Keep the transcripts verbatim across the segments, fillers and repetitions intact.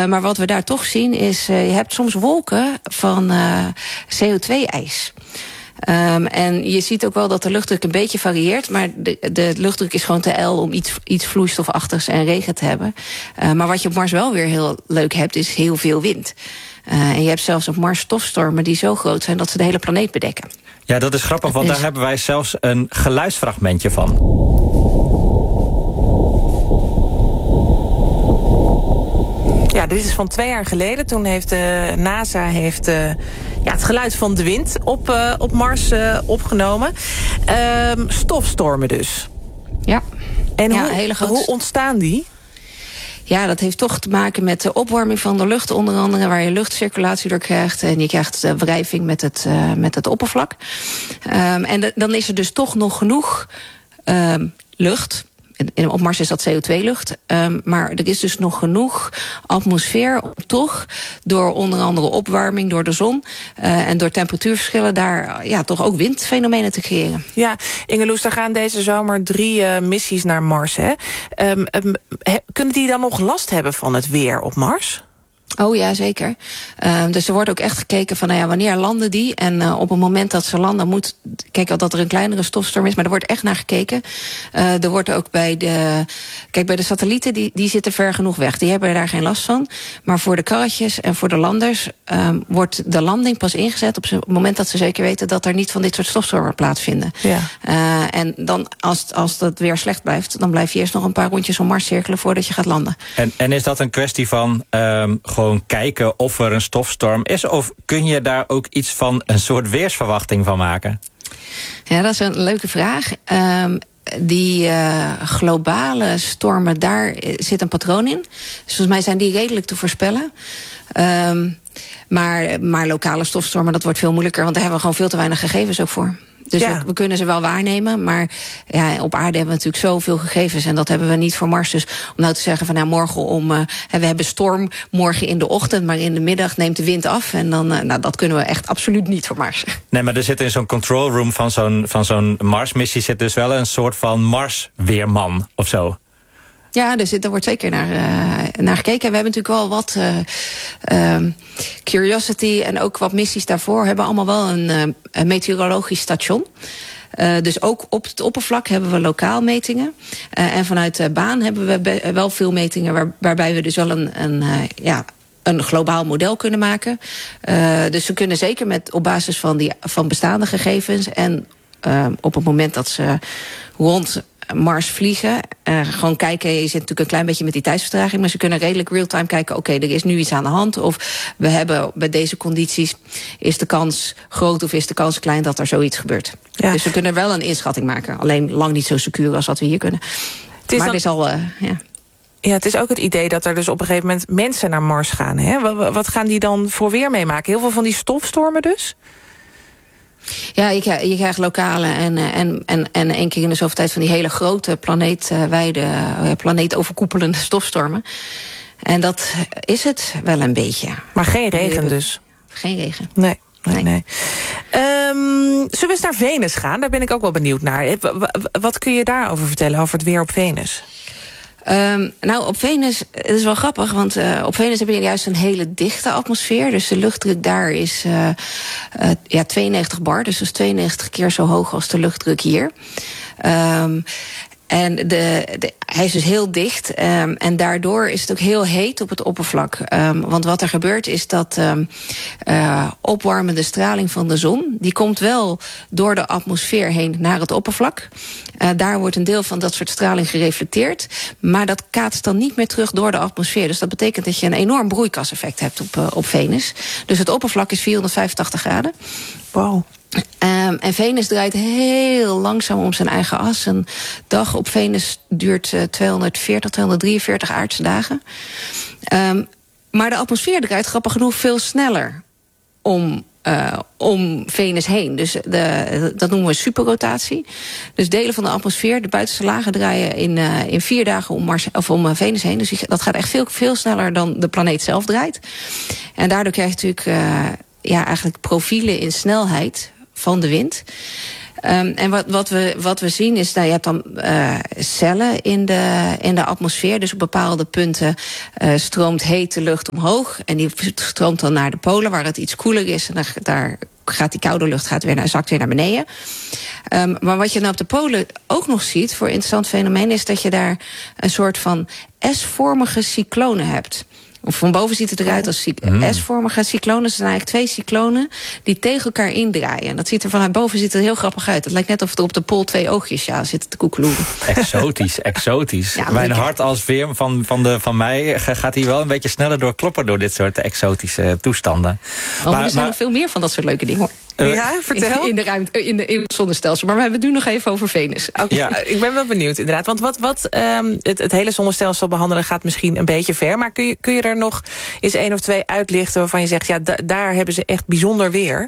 Uh, maar wat we daar toch zien is, uh, je hebt soms wolken van uh, C O twee ijs. Um, en je ziet ook wel dat de luchtdruk een beetje varieert, maar de, de luchtdruk is gewoon te ijl om iets, iets vloeistofachtigs en regen te hebben. Uh, maar wat je op Mars wel weer heel leuk hebt, is heel veel wind. Uh, en je hebt zelfs op Mars stofstormen die zo groot zijn dat ze de hele planeet bedekken. Ja, dat is grappig, want daar hebben wij zelfs een geluidsfragmentje van. Ja, dit is van twee jaar geleden. Toen heeft de NASA heeft, uh, ja, het geluid van de wind op, uh, op Mars uh, opgenomen. Uh, stofstormen dus. Ja. En ja, hoe, hele grote... hoe ontstaan die? Ja, dat heeft toch te maken met de opwarming van de lucht, onder andere, waar je luchtcirculatie door krijgt. En je krijgt de wrijving met het, uh, met het oppervlak. Um, en de, dan is er dus toch nog genoeg um, lucht. En op Mars is dat C O twee lucht. Um, maar er is dus nog genoeg atmosfeer om toch door onder andere opwarming, door de zon uh, en door temperatuurverschillen daar ja, toch ook windfenomenen te creëren. Ja, Ingeloes, er gaan deze zomer drie uh, missies naar Mars. Hè? Um, um, he, kunnen die dan nog last hebben van het weer op Mars? Oh ja, zeker. Uh, dus er wordt ook echt gekeken van, nou ja, wanneer landen die? En uh, op het moment dat ze landen moet... Kijk, al dat er een kleinere stofstorm is, maar er wordt echt naar gekeken. Uh, er wordt ook bij de... Kijk, bij de satellieten, die, die zitten ver genoeg weg. Die hebben daar geen last van. Maar voor de karretjes en voor de landers... Um, wordt de landing pas ingezet op het moment dat ze zeker weten... dat er niet van dit soort stofstormen plaatsvinden. Ja. Uh, en dan, als, als dat weer slecht blijft... dan blijf je eerst nog een paar rondjes om Mars cirkelen voordat je gaat landen. En, en is dat een kwestie van... Um, gewoon kijken of er een stofstorm is? Of kun je daar ook iets van een soort weersverwachting van maken? Ja, dat is een leuke vraag. Um, die uh, globale stormen, daar zit een patroon in. Dus volgens mij zijn die redelijk te voorspellen. Um, maar, maar lokale stofstormen, dat wordt veel moeilijker... want daar hebben we gewoon veel te weinig gegevens ook voor. Dus ja. we, we kunnen ze wel waarnemen, maar ja, op aarde hebben we natuurlijk zoveel gegevens... en dat hebben we niet voor Mars. Dus om nou te zeggen van nou, morgen om... Uh, we hebben storm morgen in de ochtend, maar in de middag neemt de wind af... en dan, uh, nou, dat kunnen we echt absoluut niet voor Mars. Nee, maar er zit in zo'n control room van zo'n, van zo'n Mars-missie... zit dus wel een soort van Mars-weerman of zo. Ja, dus er wordt zeker naar, uh, naar gekeken. We hebben natuurlijk wel wat uh, uh, Curiosity en ook wat missies daarvoor... hebben allemaal wel een, uh, een meteorologisch station. Uh, dus ook op het oppervlak hebben we lokaal metingen. Uh, en vanuit de baan hebben we be- wel veel metingen... Waar, waarbij we dus wel een, een, uh, ja, een globaal model kunnen maken. Uh, dus we kunnen zeker met, op basis van, die, van bestaande gegevens... en uh, op het moment dat ze rond... Mars vliegen. Uh, gewoon kijken, je zit natuurlijk een klein beetje met die tijdsvertraging... maar ze kunnen redelijk real-time kijken... oké, okay, er is nu iets aan de hand. Of we hebben bij deze condities... is de kans groot of is de kans klein dat er zoiets gebeurt. Ja. Dus we kunnen wel een inschatting maken. Alleen lang niet zo secuur als wat we hier kunnen. Het is maar dan... het is al... Uh, ja. Ja, het is ook het idee dat er dus op een gegeven moment mensen naar Mars gaan. Hè? Wat, wat gaan die dan voor weer meemaken? Heel veel van die stofstormen dus? Ja, je krijgt, je krijgt lokale en, en, en, en één keer in de zoveel tijd... van die hele grote planeetwijde, planeetoverkoepelende stofstormen. En dat is het wel een beetje. Maar geen regen dus? Geen regen. Nee. Nee, nee. Um, zullen we eens naar Venus gaan? Daar ben ik ook wel benieuwd naar. Wat kun je daarover vertellen, over het weer op Venus? Um, nou, op Venus, het is wel grappig, want uh, op Venus heb je juist een hele dichte atmosfeer. Dus de luchtdruk daar is uh, uh, ja, tweeënnegentig bar, dus dat is tweeënnegentig keer zo hoog als de luchtdruk hier. Um, En de, de, hij is dus heel dicht. Um, en daardoor is het ook heel heet op het oppervlak. Um, want wat er gebeurt is dat um, uh, opwarmende straling van de zon... die komt wel door de atmosfeer heen naar het oppervlak. Uh, daar wordt een deel van dat soort straling gereflecteerd. Maar dat kaatst dan niet meer terug door de atmosfeer. Dus dat betekent dat je een enorm broeikaseffect hebt op, uh, op Venus. Dus het oppervlak is vierhonderdvijfentachtig graden. Wow. Um, en Venus draait heel langzaam om zijn eigen as. Een dag op Venus duurt uh, tweehonderdveertig, tweehonderddrieënveertig aardse dagen. Um, maar de atmosfeer draait grappig genoeg veel sneller om, uh, om Venus heen. Dus de, dat noemen we superrotatie. Dus delen van de atmosfeer, de buitenste lagen draaien in, uh, in vier dagen om, Mars, of om uh, Venus heen. Dus dat gaat echt veel, veel sneller dan de planeet zelf draait. En daardoor krijg je natuurlijk uh, ja, eigenlijk profielen in snelheid van de wind. Um, en wat, wat, we, wat we zien is, nou, je hebt dan uh, cellen in de, in de atmosfeer. Dus op bepaalde punten uh, stroomt hete lucht omhoog. En die stroomt dan naar de polen, waar het iets koeler is. En daar, daar gaat die koude lucht gaat weer naar, zakt weer naar beneden. Um, maar wat je nou op de polen ook nog ziet, voor een interessant fenomeen, is dat je daar een soort van S-vormige cyclonen hebt. Of van boven ziet het eruit als mm. S-vormige cyclonen. Dat zijn eigenlijk twee cyclonen die tegen elkaar indraaien. En dat ziet er vanuit boven ziet er heel grappig uit. Het lijkt net of er op de pool twee oogjes ja, zitten te koekeloeren. Exotisch, exotisch. Ja, mijn hart als weer van, van, de, van mij gaat hier wel een beetje sneller door kloppen door dit soort exotische toestanden. Oh, maar er zijn maar, nog veel meer van dat soort leuke dingen, hoor. Uh, ja, vertel. In, de ruimte, in, de, in het zonnestelsel. Maar we hebben het nu nog even over Venus. Okay. Ja. Ik ben wel benieuwd, inderdaad. Want wat, wat um, het, het hele zonnestelsel behandelen gaat misschien een beetje ver. Maar kun je, kun je er nog eens één of twee uitlichten waarvan je zegt, ja, da, daar hebben ze echt bijzonder weer?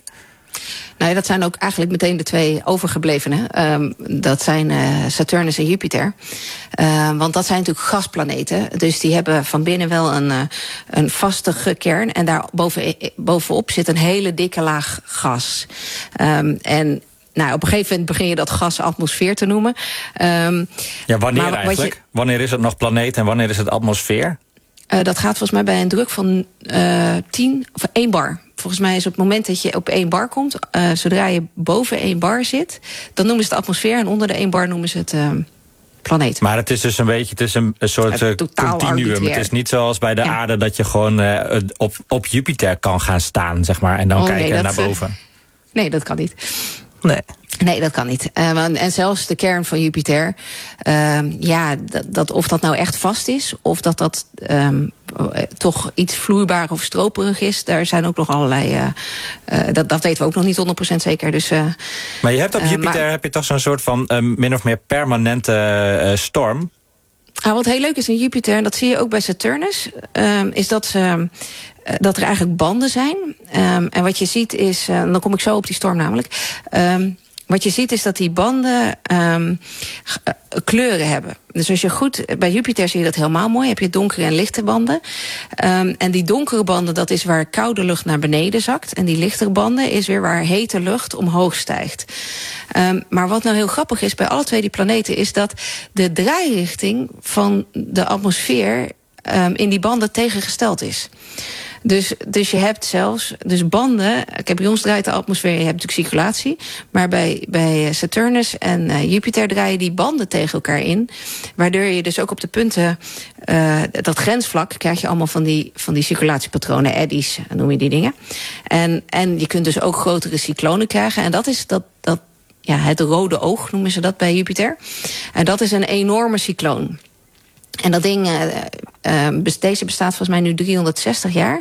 Nou ja, dat zijn ook eigenlijk meteen de twee overgeblevenen. Um, dat zijn uh, Saturnus en Jupiter. Uh, want dat zijn natuurlijk gasplaneten. Dus die hebben van binnen wel een, uh, een vastige kern. En daar boven, bovenop zit een hele dikke laag gas. Um, en nou, op een gegeven moment begin je dat gas atmosfeer te noemen. Um, ja, wanneer eigenlijk? Je, wanneer is het nog planeet en wanneer is het atmosfeer? Uh, dat gaat volgens mij bij een druk van uh, tien of één bar. Volgens mij is op het moment dat je op één bar komt, uh, zodra je boven één bar zit, dan noemen ze het atmosfeer en onder de één bar noemen ze het uh, planeet. Maar het is dus een beetje, het is een, een soort uh, continuum. Arbitrair. Het is niet zoals bij de ja. aarde dat je gewoon uh, op, op Jupiter kan gaan staan, zeg maar, en dan oh, kijken nee, dat, naar boven. Uh, nee, dat kan niet. Nee. Nee, dat kan niet. Uh, en zelfs de kern van Jupiter, uh, ja, dat, dat, of dat nou echt vast is, of dat dat um, toch iets vloeibaar of stroperig is, daar zijn ook nog allerlei, uh, uh, dat, dat weten we ook nog niet honderd procent zeker. Dus, uh, maar je hebt op Jupiter uh, maar, heb je toch zo'n soort van uh, min of meer permanente uh, storm? Ah, wat heel leuk is in Jupiter, en dat zie je ook bij Saturnus, uh, is dat ze... dat er eigenlijk banden zijn. Um, en wat je ziet is, uh, dan kom ik zo op die storm namelijk. Um, wat je ziet is dat die banden um, kleuren hebben. Dus als je goed, bij Jupiter zie je dat helemaal mooi. Heb je donkere en lichte banden. Um, en die donkere banden, dat is waar koude lucht naar beneden zakt. En die lichtere banden is weer waar hete lucht omhoog stijgt. Um, maar wat nou heel grappig is bij alle twee die planeten, is dat de draairichting van de atmosfeer um, in die banden tegengesteld is. Dus, dus je hebt zelfs, dus banden, kijk, bij ons draait de atmosfeer, je hebt natuurlijk circulatie, maar bij, bij Saturnus en uh, Jupiter draaien die banden tegen elkaar in, waardoor je dus ook op de punten, uh, dat grensvlak, krijg je allemaal van die, van die circulatiepatronen, eddies, noem je die dingen. En, en je kunt dus ook grotere cyclonen krijgen, en dat is dat, dat, ja, het rode oog noemen ze dat bij Jupiter. En dat is een enorme cycloon. En dat ding, uh, uh, deze bestaat volgens mij nu driehonderdzestig jaar.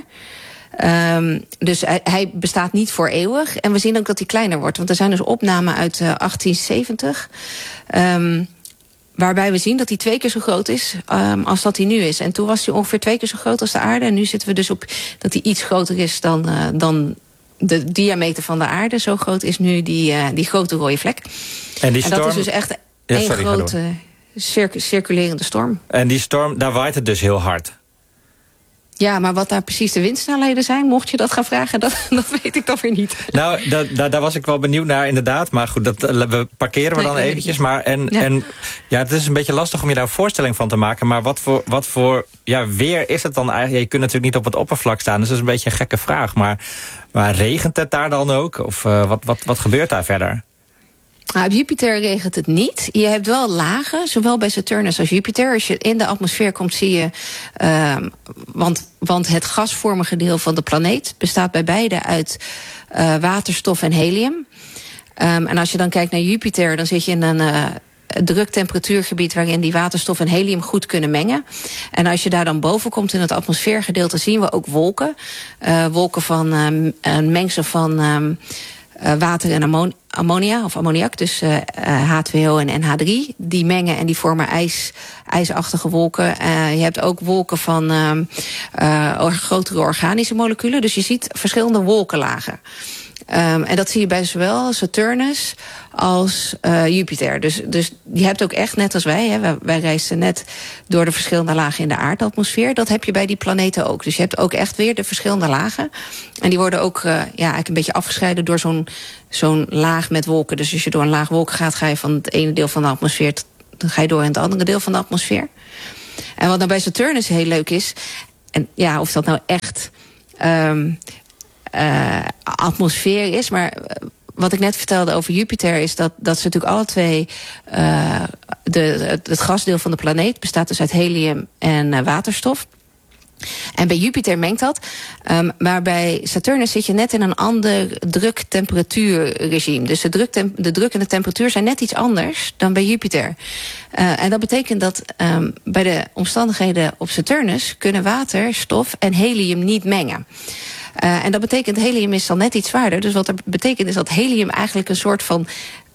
Um, dus hij, hij bestaat niet voor eeuwig. En we zien ook dat hij kleiner wordt. Want er zijn dus opnamen uit uh, achttien zeventig... Um, waarbij we zien dat hij twee keer zo groot is um, als dat hij nu is. En toen was hij ongeveer twee keer zo groot als de aarde. En nu zitten we dus op dat hij iets groter is dan, uh, dan de diameter van de aarde. Zo groot is nu die, uh, die grote rode vlek. En, die storm... en dat is dus echt één ja, grote... Circ- circulerende storm. En die storm, daar waait het dus heel hard. Ja, maar wat daar precies de windsnelheden zijn, mocht je dat gaan vragen, dat, dat weet ik dan weer niet. Nou, da, da, daar was ik wel benieuwd naar, inderdaad. Maar goed, dat we parkeren we dan nee, eventjes. Maar en, ja. en ja, het is een beetje lastig om je daar een voorstelling van te maken. Maar wat voor, wat voor ja, weer is het dan eigenlijk? Je kunt natuurlijk niet op het oppervlak staan, dus dat is een beetje een gekke vraag. Maar, maar regent het daar dan ook? Of uh, wat, wat, wat gebeurt daar verder? Nou, op Jupiter regent het niet. Je hebt wel lagen, zowel bij Saturnus als Jupiter. Als je in de atmosfeer komt, zie je... Uh, want, want het gasvormige deel van de planeet bestaat bij beide uit uh, waterstof en helium. Um, en als je dan kijkt naar Jupiter, dan zit je in een... Uh, druk temperatuurgebied waarin die waterstof en helium goed kunnen mengen. En als je daar dan boven komt in het atmosfeergedeelte, zien we ook wolken. Uh, wolken van uh, een mengsel van... Um, Uh, water en ammon- ammonia of ammoniak, dus uh, uh, H twee O en N H drie, die mengen en die vormen ijs, ijsachtige wolken. Uh, je hebt ook wolken van uh, uh, grotere organische moleculen, dus je ziet verschillende wolkenlagen. Um, en dat zie je bij zowel Saturnus als uh, Jupiter. Dus, dus je hebt ook echt, net als wij, hè, wij, wij reisden net door de verschillende lagen in de aardatmosfeer. Dat heb je bij die planeten ook. Dus je hebt ook echt weer de verschillende lagen. En die worden ook uh, ja, eigenlijk een beetje afgescheiden door zo'n, zo'n laag met wolken. Dus als je door een laag wolken gaat, ga je van het ene deel van de atmosfeer, dan ga je door in het andere deel van de atmosfeer. En wat nou bij Saturnus heel leuk is, en ja, of dat nou echt um, uh, atmosfeer is, maar wat ik net vertelde over Jupiter is dat, dat ze natuurlijk alle twee uh, de, het, het gasdeel van de planeet bestaat dus uit helium en uh, waterstof. En bij Jupiter mengt dat. Um, maar bij Saturnus zit je net in een ander druk-temperatuurregime. Dus de druk, de druk en de temperatuur zijn net iets anders dan bij Jupiter. Uh, en dat betekent dat um, bij de omstandigheden op Saturnus kunnen water, stof en helium niet mengen. Uh, en dat betekent, helium is dan net iets zwaarder. Dus wat dat betekent is dat helium eigenlijk een soort van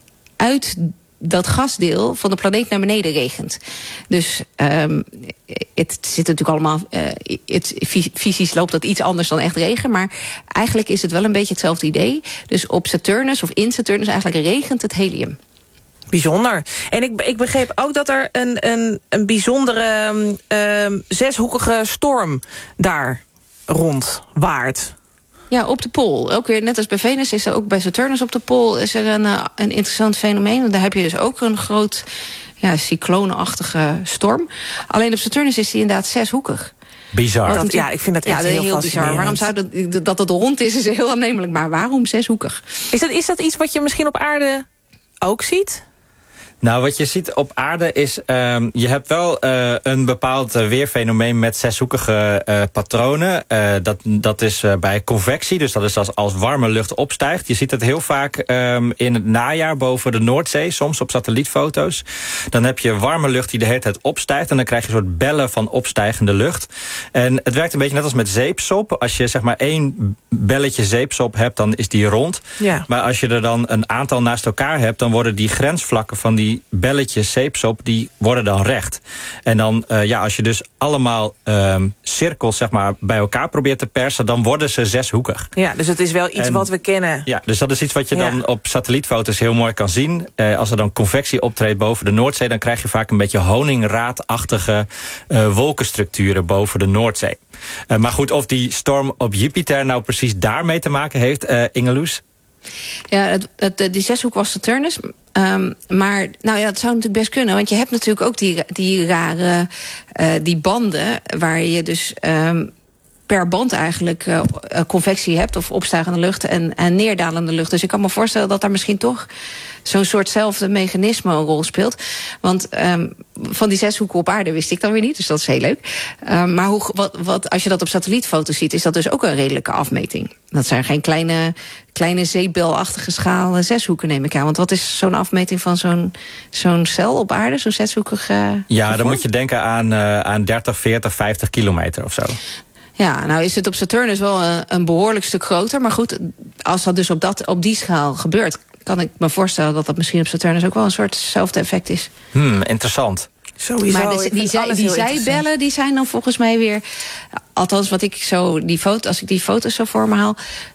uit dat gasdeel van de planeet naar beneden regent. Dus um, het zit natuurlijk allemaal, uh, het, fysisch loopt dat iets anders dan echt regen, maar eigenlijk is het wel een beetje hetzelfde idee. Dus op Saturnus of in Saturnus eigenlijk regent het helium. Bijzonder. En ik, ik begreep ook dat er een, een, een bijzondere um, zeshoekige storm daar rond waart. Ja, op de pool. Ook weer, net als bij Venus is er ook bij Saturnus op de pool is er een, uh, een interessant fenomeen. Daar heb je dus ook een groot, ja, cycloneachtige storm. Alleen op Saturnus is die inderdaad zeshoekig. Bizar. Dat, ja, ik vind dat echt ja, heel, heel bizar. Waarom zou dat, dat het rond is, is heel aannemelijk. Maar waarom zeshoekig? Is dat, is dat iets wat je misschien op aarde ook ziet? Nou, wat je ziet op aarde is, um, je hebt wel uh, een bepaald uh, weerfenomeen met zeshoekige uh, patronen. Uh, dat, dat is uh, bij convectie, dus dat is als, als warme lucht opstijgt. Je ziet het heel vaak um, in het najaar boven de Noordzee, soms op satellietfoto's. Dan heb je warme lucht die de hele tijd opstijgt en dan krijg je een soort bellen van opstijgende lucht. En het werkt een beetje net als met zeepsop. Als je zeg maar één belletje zeepsop hebt, dan is die rond. Ja. Maar als je er dan een aantal naast elkaar hebt, dan worden die grensvlakken van die Die belletjes zeepsop, die worden dan recht. En dan, uh, ja, als je dus allemaal um, cirkels zeg maar bij elkaar probeert te persen, dan worden ze zeshoekig. Ja, dus het is wel iets en, wat we kennen. Ja, dus dat is iets wat je ja. dan op satellietfoto's heel mooi kan zien. Uh, als er dan convectie optreedt boven de Noordzee, dan krijg je vaak een beetje honingraadachtige uh, wolkenstructuren boven de Noordzee. Uh, maar goed, of die storm op Jupiter nou precies daarmee te maken heeft, uh, Ingeloes? Ja, het, het, die zeshoek was Saturnus. Um, maar nou ja, dat zou natuurlijk best kunnen. Want je hebt natuurlijk ook die, die rare uh, die banden waar je dus um, per band eigenlijk uh, convectie hebt of opstijgende lucht en, en neerdalende lucht. Dus ik kan me voorstellen dat daar misschien toch zo'n soortzelfde mechanisme een rol speelt. Want um, van die zeshoeken op aarde wist ik dan weer niet, dus dat is heel leuk. Um, maar hoe, wat, wat, als je dat op satellietfoto's ziet, is dat dus ook een redelijke afmeting. Dat zijn geen kleine, kleine zeepbelachtige schaal zeshoeken, neem ik aan. Want wat is zo'n afmeting van zo'n, zo'n cel op aarde, zo'n zeshoekige uh, Ja, vorm? dan moet je denken aan, uh, aan dertig, veertig, vijftig kilometer of zo. Ja, nou is het op Saturnus wel een, een behoorlijk stuk groter. Maar goed, als dat dus op, dat, op die schaal gebeurt, kan ik me voorstellen dat dat misschien op Saturnus ook wel een soortzelfde effect is. Hmm, interessant. Sowieso. Maar de, die, die, die zijbellen, die zijn dan volgens mij weer, althans wat ik zo, die foto, als ik die foto's zo voor me haal,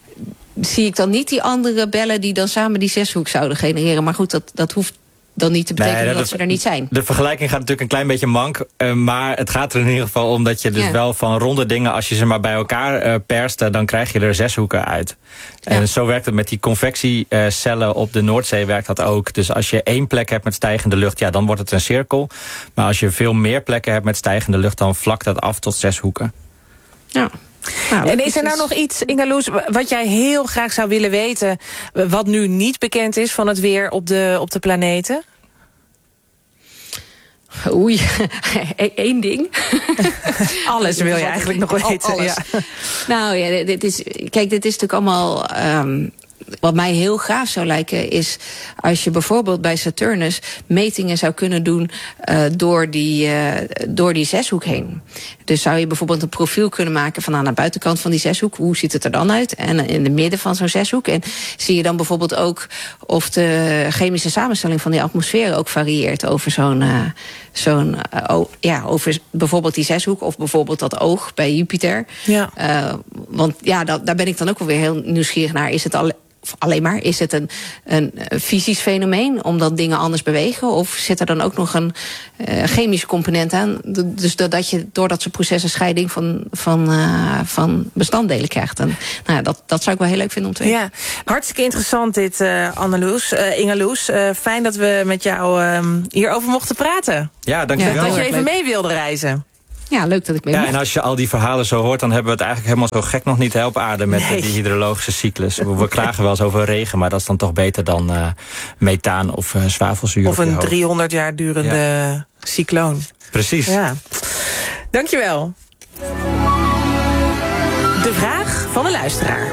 zie ik dan niet die andere bellen die dan samen die zeshoek zouden genereren. Maar goed, dat, dat hoeft dan niet te betekenen nee, dat, dat ze er niet zijn. De vergelijking gaat natuurlijk een klein beetje mank. Uh, maar het gaat er in ieder geval om dat je dus ja. wel van ronde dingen, als je ze maar bij elkaar uh, perst, uh, dan krijg je er zeshoeken uit. Ja. En zo werkt het met die convectiecellen uh, op de Noordzee werkt dat ook. Dus als je één plek hebt met stijgende lucht, ja, dan wordt het een cirkel. Maar als je veel meer plekken hebt met stijgende lucht, dan vlakt dat af tot zeshoeken. Ja. Nou, en is er nou nog iets, Ingeloes, wat jij heel graag zou willen weten, wat nu niet bekend is van het weer op de, op de planeten? Oei, één ding. Alles wil je eigenlijk nog weten. Alles. Ja. Nou ja, dit is, kijk, dit is natuurlijk allemaal Um, wat mij heel gaaf zou lijken is als je bijvoorbeeld bij Saturnus metingen zou kunnen doen uh, door, die, uh, door die zeshoek heen. Dus zou je bijvoorbeeld een profiel kunnen maken van aan de buitenkant van die zeshoek. Hoe ziet het er dan uit? En in het midden van zo'n zeshoek. En zie je dan bijvoorbeeld ook of de chemische samenstelling van die atmosfeer ook varieert over zo'n, uh, zo'n uh, oh, ja, over bijvoorbeeld die zeshoek of bijvoorbeeld dat oog bij Jupiter. Ja. Uh, want ja, dat, daar ben ik dan ook wel weer heel nieuwsgierig naar. Is het al of alleen maar, is het een, een fysisch fenomeen, omdat dingen anders bewegen? Of zit er dan ook nog een uh, chemische component aan? Dus dat je door dat soort processen scheiding van, van, uh, van bestanddelen krijgt. En, nou, dat, dat zou ik wel heel leuk vinden om te weten. Ja, hartstikke interessant dit, uh, Anneloes, uh, Ingeloes. Uh, fijn dat we met jou uh, hierover mochten praten. Ja, dankjewel. Ja, dat je Ja, even leuk. mee wilde reizen. Ja, leuk dat ik mee Ja, mocht. en als je al die verhalen zo hoort, dan hebben we het eigenlijk helemaal zo gek nog niet hè, op aarde met Nee. die hydrologische cyclus. We, we klagen wel eens over regen, maar dat is dan toch beter dan uh, methaan of uh, zwavelzuur. Of een driehonderd jaar durende ja. cycloon. Precies. Ja. Dankjewel. De vraag van de luisteraar.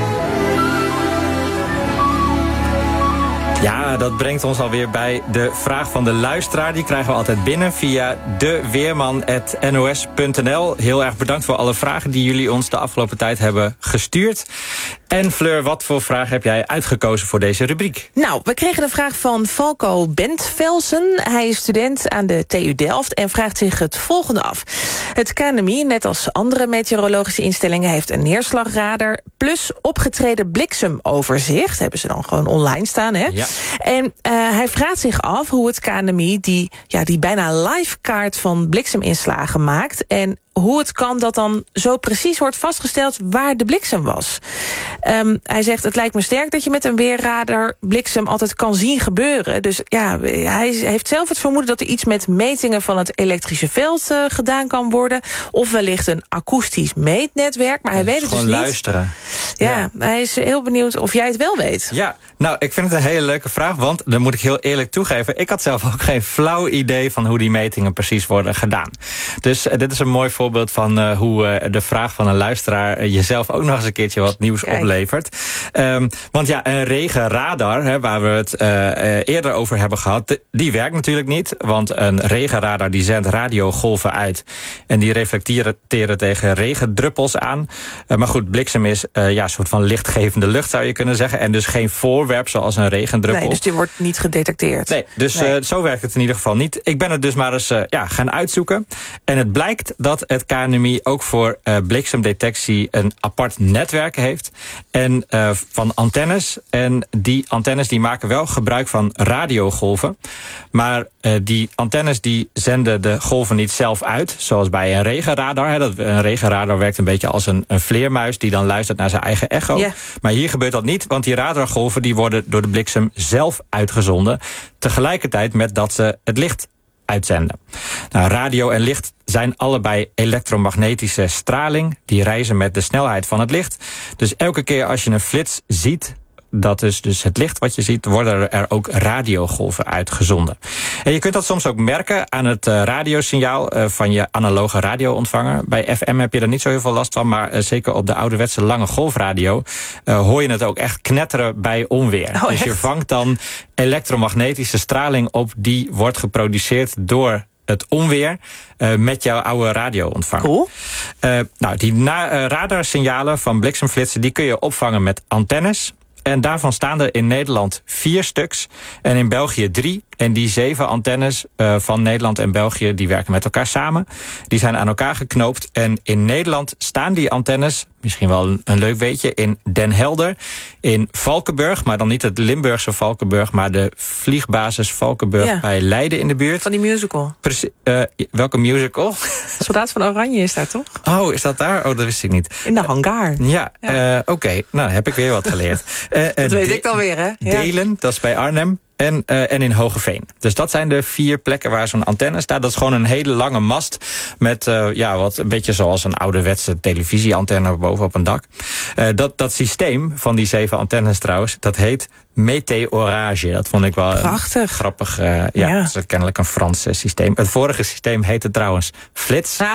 Ja, dat brengt ons alweer bij de vraag van de luisteraar. Die krijgen we altijd binnen via de weerman punt n o s punt n l. Heel erg bedankt voor alle vragen die jullie ons de afgelopen tijd hebben gestuurd. En Fleur, wat voor vraag heb jij uitgekozen voor deze rubriek? Nou, we kregen een vraag van Falco Bentvelsen. Hij is student aan de T U Delft en vraagt zich het volgende af. Het K N M I, net als andere meteorologische instellingen, heeft een neerslagradar plus opgetreden bliksemoverzicht. Hebben ze dan gewoon online staan, hè? Ja. En uh, hij vraagt zich af hoe het K N M I die, ja, die bijna live kaart van blikseminslagen maakt en hoe het kan dat dan zo precies wordt vastgesteld waar de bliksem was. Um, hij zegt, het lijkt me sterk dat je met een weerradar bliksem altijd kan zien gebeuren. Dus ja, hij heeft zelf het vermoeden dat er iets met metingen van het elektrische veld uh, gedaan kan worden. Of wellicht een akoestisch meetnetwerk, maar hij weet het dus niet. Gewoon luisteren. Ja, Ja, hij is heel benieuwd of jij het wel weet. Ja, nou, ik vind het een hele leuke vraag, want dan moet ik heel eerlijk toegeven, ik had zelf ook geen flauw idee van hoe die metingen precies worden gedaan. Dus uh, dit is een mooi voorbeeld van uh, hoe uh, de vraag van een luisteraar uh, jezelf ook nog eens een keertje wat nieuws Kijk. oplevert. Um, want ja, een regenradar, hè, waar we het uh, uh, eerder over hebben gehad, die werkt natuurlijk niet, want een regenradar die zendt radiogolven uit en die reflecteren tegen regendruppels aan. Uh, maar goed, bliksem is uh, ja, een soort van lichtgevende lucht, zou je kunnen zeggen, en dus geen voorwerp zoals een regendruppel. Nee, dus die wordt niet gedetecteerd. Nee, dus Nee. Uh, zo werkt het in ieder geval niet. Ik ben het dus maar eens uh, ja, gaan uitzoeken. En het blijkt dat het K N M I ook voor uh, bliksemdetectie een apart netwerk heeft. En uh, van antennes. En die antennes die maken wel gebruik van radiogolven. Maar uh, die antennes die zenden de golven niet zelf uit. Zoals bij een regenradar. Hè. Dat, een regenradar werkt een beetje als een, een vleermuis die dan luistert naar zijn eigen echo. Ja. Maar hier gebeurt dat niet, want die radargolven die worden door de bliksem zelf uitgezonden. Tegelijkertijd met dat ze het licht uitzenden. Nou, radio en licht zijn allebei elektromagnetische straling. Die reizen met de snelheid van het licht. Dus elke keer als je een flits ziet, dat is dus het licht wat je ziet, worden er ook radiogolven uitgezonden. En je kunt dat soms ook merken aan het uh, radiosignaal uh, van je analoge radioontvanger. Bij F M heb je er niet zo heel veel last van, maar uh, zeker op de ouderwetse lange golfradio uh, hoor je het ook echt knetteren bij onweer. Oh, dus je echt? vangt dan elektromagnetische straling op die wordt geproduceerd door het onweer uh, met jouw oude radioontvanger. Cool. Uh, nou, die na, uh, radarsignalen van bliksemflitsen die kun je opvangen met antennes. En daarvan staan er in Nederland vier stuks en in België drie. En die zeven antennes uh, van Nederland en België die werken met elkaar samen. Die zijn aan elkaar geknoopt. En in Nederland staan die antennes, misschien wel een, een leuk weetje, in Den Helder, in Valkenburg, maar dan niet het Limburgse Valkenburg, maar de vliegbasis Valkenburg Ja. bij Leiden in de buurt. Van die musical. Precie- uh, welke musical? Soldaat van Oranje is daar toch? Oh, is dat daar? Oh, dat wist ik niet. In de hangar. Ja, Ja. uh, oké. Okay. Nou, dan heb ik weer wat geleerd. Uh, uh, Dat weet de- ik dan weer, hè? Ja. Delen, dat is bij Arnhem. En, uh, en in Hogeveen. Dus dat zijn de vier plekken waar zo'n antenne staat. Dat is gewoon een hele lange mast met uh, ja, wat een beetje zoals een ouderwetse televisieantenne boven op een dak. Uh, dat, dat systeem van die zeven antennes trouwens, dat heet meteorage. Dat vond ik wel Prachtig. een grappig. Uh, ja, Ja. dat is kennelijk een Frans uh, systeem. Het vorige systeem heette trouwens Flits. Ah.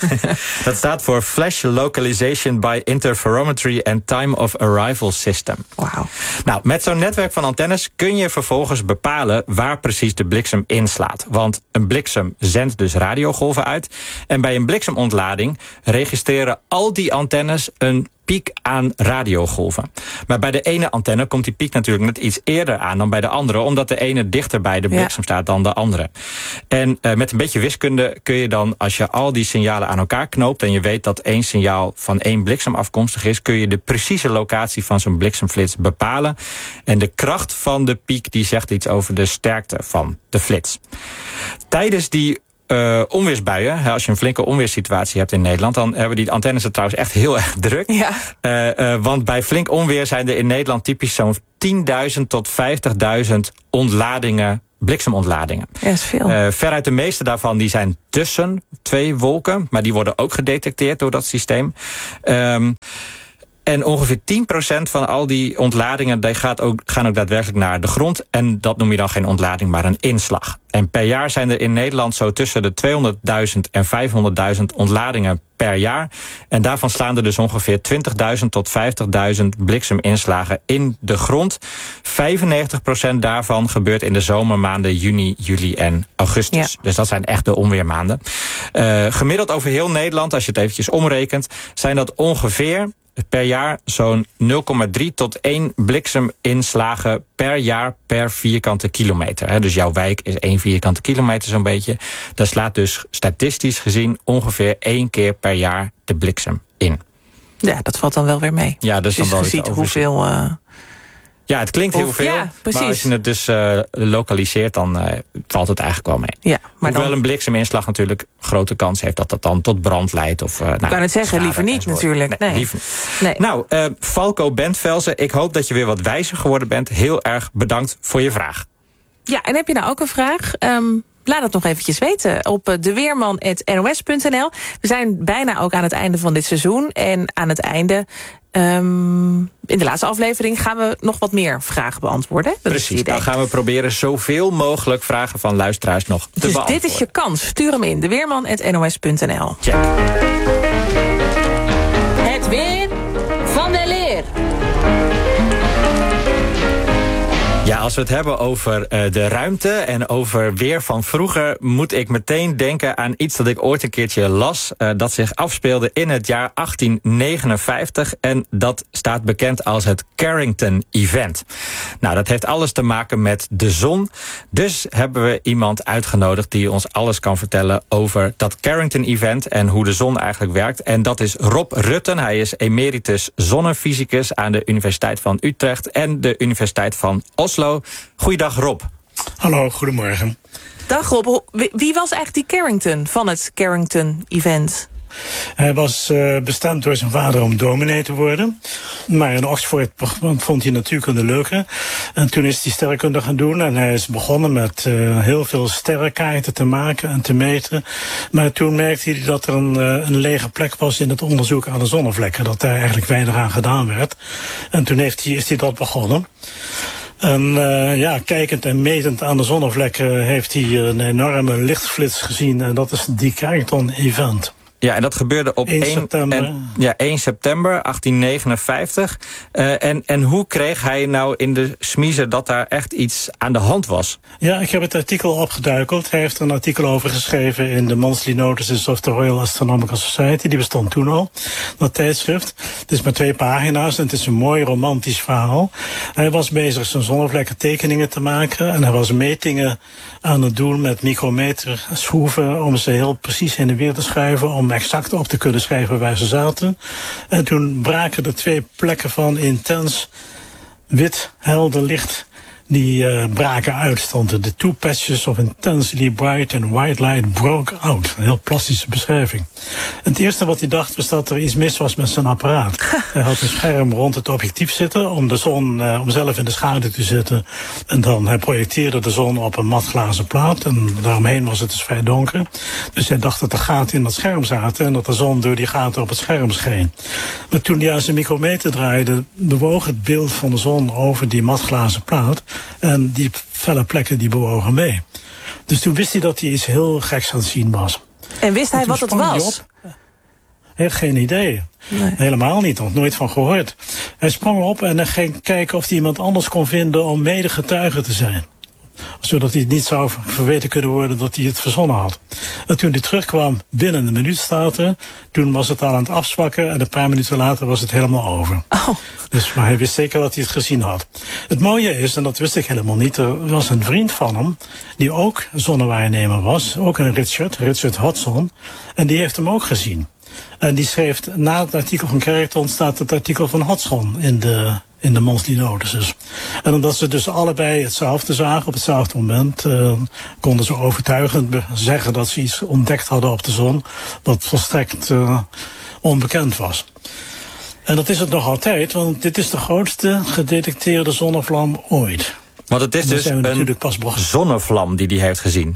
Dat staat voor Flash Localization by Interferometry and Time of Arrival System. Wauw. Nou, met zo'n netwerk van antennes kun je vervolgens bepalen waar precies de bliksem inslaat. Want een bliksem zendt dus radiogolven uit. En bij een bliksemontlading registreren al die antennes een piek aan radiogolven. Maar bij de ene antenne komt die piek natuurlijk net iets eerder aan dan bij de andere, omdat de ene dichter bij de bliksem ja. staat dan de andere. En uh, met een beetje wiskunde kun je dan, als je al die signalen aan elkaar knoopt en je weet dat één signaal van één bliksem afkomstig is, kun je de precieze locatie van zo'n bliksemflits bepalen. En de kracht van de piek die zegt iets over de sterkte van de flits. Tijdens die Uh, onweersbuien, als je een flinke onweerssituatie hebt in Nederland, dan hebben die antennes het trouwens echt heel erg druk. Ja. Uh, uh, want bij flink onweer zijn er in Nederland typisch zo'n tienduizend tot vijftigduizend ontladingen, bliksemontladingen. Ja, dat is veel. Uh, veruit de meeste daarvan die zijn tussen twee wolken, maar die worden ook gedetecteerd door dat systeem. Um, En ongeveer tien procent van al die ontladingen die gaat ook, gaan ook daadwerkelijk naar de grond. En dat noem je dan geen ontlading, maar een inslag. En per jaar zijn er in Nederland zo tussen de tweehonderdduizend en vijfhonderdduizend ontladingen per jaar. En daarvan slaan er dus ongeveer twintigduizend tot vijftigduizend blikseminslagen in de grond. vijfennegentig procent daarvan gebeurt in de zomermaanden juni, juli en augustus. Ja. Dus dat zijn echt de onweermaanden. Uh, gemiddeld over heel Nederland, als je het eventjes omrekent, zijn dat ongeveer per jaar zo'n nul komma drie tot één blikseminslagen per jaar per vierkante kilometer. Dus jouw wijk is één vierkante kilometer zo'n beetje. Daar slaat dus statistisch gezien ongeveer één keer per jaar de bliksem in. Ja, dat valt dan wel weer mee. Ja, dat is dus dan wel je ziet hoeveel... Uh... Ja, het klinkt heel of, veel, ja, maar als je het dus uh, lokaliseert, dan uh, valt het eigenlijk wel mee. Ja, maar Hoewel dan... een blikseminslag natuurlijk grote kans heeft dat dat dan tot brand leidt. Of, uh, nou, ik kan het zeggen, liever niet natuurlijk. Nee, nee. Liever. Nee. Nou, uh, Falco Bentvelsen, ik hoop dat je weer wat wijzer geworden bent. Heel erg bedankt voor je vraag. Ja, en heb je nou ook een vraag? Um... Laat het nog eventjes weten op deweerman punt n o s punt n l. We zijn bijna ook aan het einde van dit seizoen. En aan het einde, um, in de laatste aflevering, gaan we nog wat meer vragen beantwoorden. Dat Precies, dan gaan we proberen zoveel mogelijk vragen van luisteraars nog te dus beantwoorden. Dit is je kans. Stuur hem in, deweerman punt n o s punt n l. Check. Het weer van de leer. Ja, als we het hebben over uh, de ruimte en over weer van vroeger, moet ik meteen denken aan iets dat ik ooit een keertje las, uh, dat zich afspeelde in het jaar achttien negenenvijftig. En dat staat bekend als het Carrington Event. Nou, dat heeft alles te maken met de zon. Dus hebben we iemand uitgenodigd die ons alles kan vertellen over dat Carrington Event en hoe de zon eigenlijk werkt. En dat is Rob Rutten. Hij is emeritus zonnefysicus aan de Universiteit van Utrecht en de Universiteit van Oslo. Goeiedag Rob. Hallo, goedemorgen. Dag Rob, wie was eigenlijk die Carrington van het Carrington Event? Hij was uh, bestemd door zijn vader om dominee te worden. Maar in Oxford vond hij natuurkunde leuker. En toen is hij sterrenkunde gaan doen. En hij is begonnen met uh, heel veel sterrenkaarten te maken en te meten. Maar toen merkte hij dat er een, uh, een lege plek was in het onderzoek aan de zonnevlekken. Dat daar eigenlijk weinig aan gedaan werd. En toen heeft hij, is hij dat begonnen. En uh, ja, kijkend en metend aan de zonnevlekken heeft hij een enorme lichtflits gezien. En dat is die Carrington Event. Ja, en dat gebeurde op één september. En, ja, één september achttien negenenvijftig. Uh, en, en hoe kreeg hij nou in de smiezen dat daar echt iets aan de hand was? Ja, ik heb het artikel opgeduikeld. Hij heeft er een artikel over geschreven in de Monthly Notices of the Royal Astronomical Society. Die bestond toen al, dat tijdschrift. Het is maar twee pagina's en het is een mooi romantisch verhaal. Hij was bezig zijn zonnevlekken tekeningen te maken. En hij was metingen aan het doen met micrometer schroeven om ze heel precies heen en weer te schuiven, om exact op te kunnen schrijven waar ze zaten. En toen braken er twee plekken van intens wit, helder licht, die uh, braken uit, stonden. The two patches of intensely bright and white light broke out. Een heel plastische beschrijving. En het eerste wat hij dacht was dat er iets mis was met zijn apparaat. Hij had een scherm rond het objectief zitten om de zon, uh, om zelf in de schaduw te zitten. En dan hij projecteerde de zon op een matglazen plaat. En daaromheen was het dus vrij donker. Dus hij dacht dat er gaten in dat scherm zaten en dat de zon door die gaten op het scherm scheen. Maar toen hij aan zijn micrometer draaide, bewoog het beeld van de zon over die matglazen plaat. En die felle plekken die bewogen mee. Dus toen wist hij dat hij iets heel geks aan het zien was. En wist hij wat het was? Hij had geen idee. Nee. Helemaal niet, nog nooit van gehoord. Hij sprong op en hij ging kijken of hij iemand anders kon vinden om mede getuige te zijn. Zodat hij niet zou verweten kunnen worden dat hij het verzonnen had. En toen hij terugkwam binnen een minuut staat er, toen was het al aan het afzwakken en een paar minuten later was het helemaal over. Oh. Dus maar hij wist zeker dat hij het gezien had. Het mooie is, en dat wist ik helemaal niet, er was een vriend van hem die ook zonnewaarnemer was, ook een Richard, Richard Hodgson, en die heeft hem ook gezien. En die schreef, na het artikel van Carrington staat het artikel van Hodgson in de, in de monthly notices. En omdat ze dus allebei hetzelfde zagen op hetzelfde moment, uh, konden ze overtuigend zeggen dat ze iets ontdekt hadden op de zon, wat volstrekt uh, onbekend was. En dat is het nog altijd, want dit is de grootste gedetecteerde zonnevlam ooit. Want het is dus een pas zonnevlam die hij heeft gezien.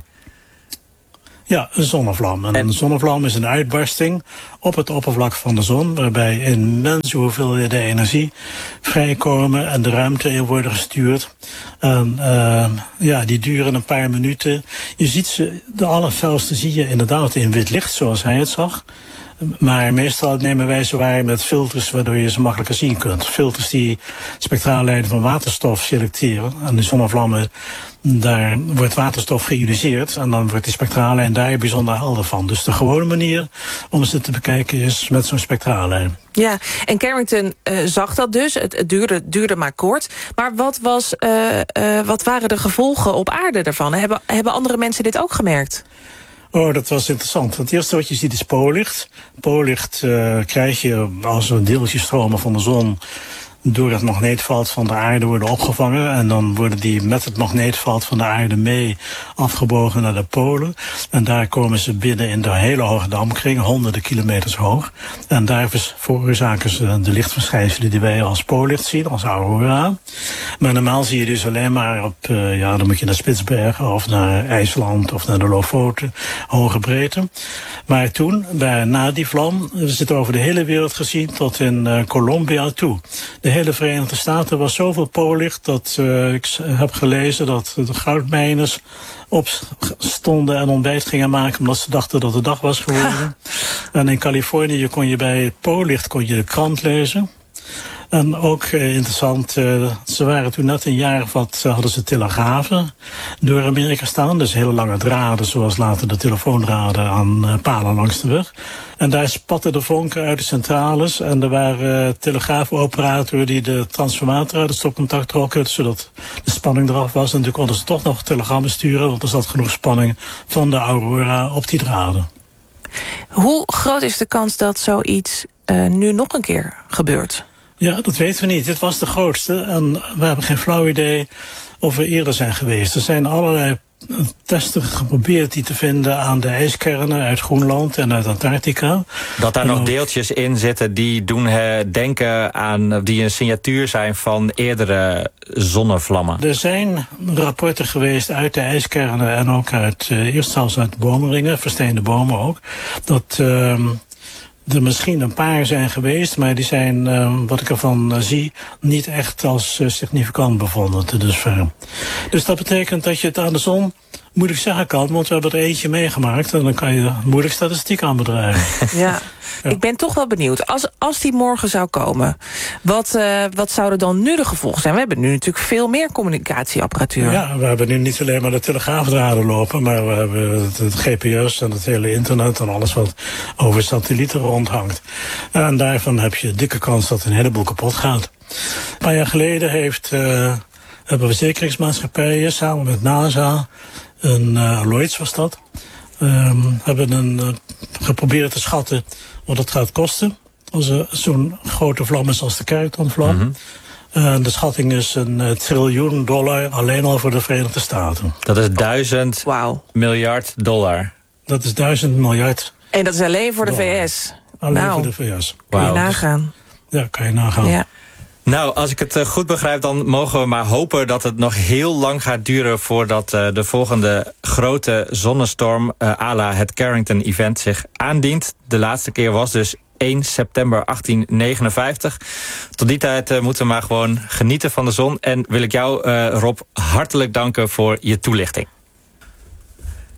Ja, een zonnevlam. En, en een zonnevlam is een uitbarsting op het oppervlak van de zon, waarbij immense hoeveelheden energie vrijkomen en de ruimte in worden gestuurd. En uh, ja, die duren een paar minuten. Je ziet ze, de allerfelste zie je inderdaad in wit licht, zoals hij het zag. Maar meestal nemen wij ze waar met filters waardoor je ze makkelijker zien kunt. Filters die spectraallijnen van waterstof selecteren. En de zonnevlammen, daar wordt waterstof geïoniseerd. En dan wordt die spectraallijn daar bijzonder helder van. Dus de gewone manier om ze te bekijken is met zo'n spectraallijn. Ja, en Carrington uh, zag dat dus. Het, het duurde, duurde maar kort. Maar wat, was, uh, uh, wat waren de gevolgen op aarde daarvan? Hebben, hebben andere mensen dit ook gemerkt? Oh, dat was interessant. Het eerste wat je ziet is poollicht. Poollicht uh, krijg je als er deeltjes stromen van de zon door het magneetveld van de aarde worden opgevangen. En dan worden die met het magneetveld van de aarde mee afgebogen naar de polen. En daar komen ze binnen in de hele hoge dampkring, honderden kilometers hoog. En daar veroorzaken ze de lichtverschijnselen die wij als poollicht zien, als aurora. Maar normaal zie je dus alleen maar op, uh, ja, dan moet je naar Spitsbergen of naar IJsland of naar de Lofoten, hoge breedte. Maar toen, bij, na die vlam, is het over de hele wereld gezien tot in uh, Colombia toe. De hele Verenigde Staten was zoveel poollicht dat uh, ik heb gelezen dat de goudmijners opstonden en ontbijt gingen maken omdat ze dachten dat het dag was geworden. En in Californië kon je bij het poollicht kon je de krant lezen. En ook uh, interessant, uh, ze waren toen net een jaar of wat, uh, hadden ze telegrafen door Amerika staan. Dus hele lange draden, zoals later de telefoondraden aan uh, palen langs de weg. En daar spatten de vonken uit de centrales. En er waren uh, telegraafoperatoren die de transformator uit het stopcontact trokken, zodat de spanning eraf was. En toen konden ze toch nog telegrammen sturen, want er zat genoeg spanning van de aurora op die draden. Hoe groot is de kans dat zoiets uh, nu nog een keer gebeurt? Ja, dat weten we niet. Dit was de grootste en we hebben geen flauw idee of er eerder zijn geweest. Er zijn allerlei testen geprobeerd die te vinden aan de ijskernen uit Groenland en uit Antarctica. Dat daar en nog ook deeltjes in zitten die doen denken aan, die een signatuur zijn van eerdere zonnevlammen. Er zijn rapporten geweest uit de ijskernen en ook uit, uh, eerst zelfs uit boomringen, versteende bomen ook, dat Uh, er misschien een paar zijn geweest, maar die zijn, uh, wat ik ervan uh, zie, niet echt als uh, significant bevonden te dusver. Dus dat betekent dat je het aan de zon moeilijk zeggen kan, want we hebben er eentje meegemaakt en dan kan je moeilijk statistiek aan bedrijven. Ja. Ja. Ik ben toch wel benieuwd. Als, als die morgen zou komen, wat, uh, wat zouden dan nu de gevolgen zijn? We hebben nu natuurlijk veel meer communicatieapparatuur. Ja, we hebben nu niet alleen maar de telegraafdraden lopen, maar we hebben het, het G P S en het hele internet en alles wat over satellieten rondhangt. En daarvan heb je dikke kans dat een heleboel kapot gaat. Een paar jaar geleden heeft, uh, hebben verzekeringsmaatschappijen samen met NASA, een uh, Lloyds was dat, um, hebben een, uh, geprobeerd te schatten wat het gaat kosten als er zo'n grote vlam is als de Carrington-vlam. Mm-hmm. Uh, de schatting is een uh, triljoen dollar alleen al voor de Verenigde Staten. Dat is duizend wow. miljard dollar. Dat is duizend miljard. En dat is alleen voor de dollar. V S? Alleen nou, voor de V S. Kun je wow. nagaan. Ja, kan je nagaan. Ja. Nou, als ik het uh, goed begrijp, dan mogen we maar hopen dat het nog heel lang gaat duren voordat uh, de volgende grote zonnestorm uh, à la het Carrington-event zich aandient. De laatste keer was dus één september achttien negenenvijftig. Tot die tijd uh, moeten we maar gewoon genieten van de zon. En wil ik jou, uh, Rob, hartelijk danken voor je toelichting.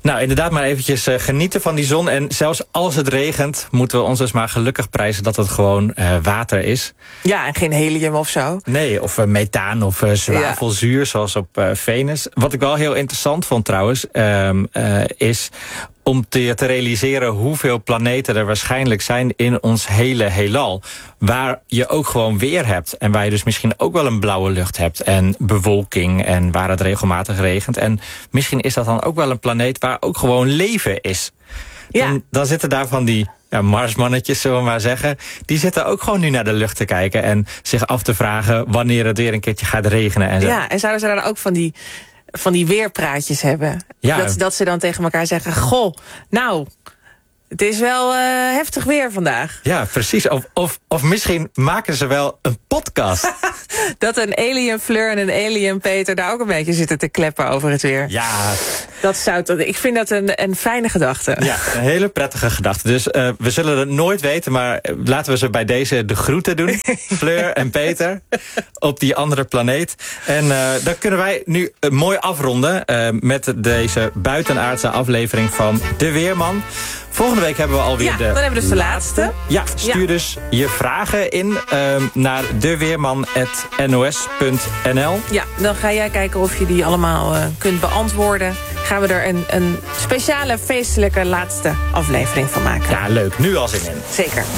Nou, inderdaad maar eventjes uh, genieten van die zon. En zelfs als het regent, moeten we ons dus maar gelukkig prijzen dat het gewoon uh, water is. Ja, en geen helium of zo. Nee, of uh, methaan of uh, zwavelzuur, ja. zoals op uh, Venus. Wat ik wel heel interessant vond trouwens, uh, uh, is om te, te realiseren hoeveel planeten er waarschijnlijk zijn in ons hele heelal. Waar je ook gewoon weer hebt. En waar je dus misschien ook wel een blauwe lucht hebt. En bewolking en waar het regelmatig regent. En misschien is dat dan ook wel een planeet waar ook gewoon leven is. Dan, ja. dan zitten daar van die ja, Marsmannetjes, zullen we maar zeggen. Die zitten ook gewoon nu naar de lucht te kijken. En zich af te vragen wanneer het weer een keertje gaat regenen. En zo. Ja, en zouden ze daar ook van die... van die weerpraatjes hebben. Ja. Dat, dat ze dan tegen elkaar zeggen, goh, nou, het is wel uh, heftig weer vandaag. Ja, precies. Of, of, of misschien maken ze wel een podcast. Dat een alien Fleur en een alien Peter daar ook een beetje zitten te kleppen over het weer. Ja. Dat zou, ik vind dat een, een fijne gedachte. Ja, een hele prettige gedachte. Dus uh, we zullen het nooit weten, maar laten we ze bij deze de groeten doen. Fleur en Peter op die andere planeet. En uh, dan kunnen wij nu uh, mooi afronden uh, met deze buitenaardse aflevering van De Weerman. Volgende week hebben we alweer ja, de... dan hebben we dus de laatste. Ja, stuur ja. dus je vragen in uh, naar deweerman punt n o s punt n l. Ja, dan ga jij kijken of je die allemaal uh, kunt beantwoorden. Gaan we er een, een speciale feestelijke laatste aflevering van maken. Ja, leuk. Nu al zin in. Zeker.